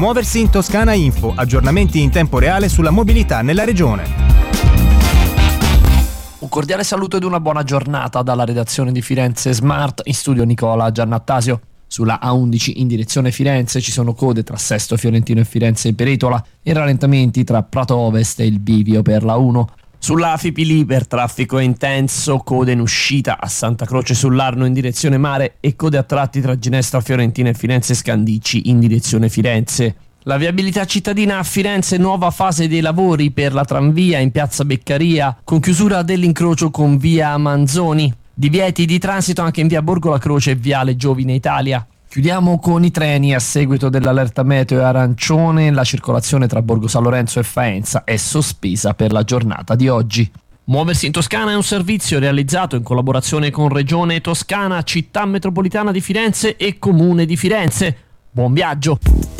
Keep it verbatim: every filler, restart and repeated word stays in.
Muoversi in Toscana Info, aggiornamenti in tempo reale sulla mobilità nella regione. Un cordiale saluto ed una buona giornata dalla redazione di Firenze Smart, in studio Nicola Giannattasio. Sulla A undici in direzione Firenze ci sono code tra Sesto Fiorentino e Firenze Peretola e rallentamenti tra Prato Ovest e il bivio per la uno. Sulla Fipili per traffico intenso, code in uscita a Santa Croce sull'Arno in direzione mare e code a tratti tra Ginestra Fiorentina e Firenze Scandicci in direzione Firenze. La viabilità cittadina a Firenze, nuova fase dei lavori per la tranvia in piazza Beccaria con chiusura dell'incrocio con via Manzoni. Divieti di transito anche in via Borgo la Croce e viale Giovine Italia. Chiudiamo con i treni. A seguito dell'allerta meteo arancione, la circolazione tra Borgo San Lorenzo e Faenza è sospesa per la giornata di oggi. Muoversi in Toscana è un servizio realizzato in collaborazione con Regione Toscana, Città Metropolitana di Firenze e Comune di Firenze. Buon viaggio!